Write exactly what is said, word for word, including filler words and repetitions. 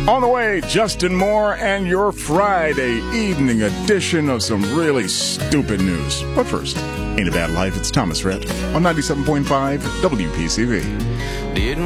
On the way, Justin Moore and your Friday evening edition of some really stupid news. But first, Ain't a Bad Life, it's Thomas Rhett on ninety-seven point five W P C V.